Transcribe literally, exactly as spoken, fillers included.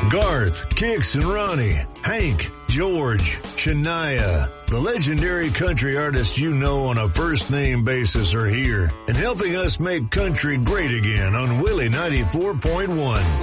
Garth, Kix, and Ronnie, Hank, George, Shania, the legendary country artists you know on a first-name basis are here and helping us make country great again on Willie ninety-four point one.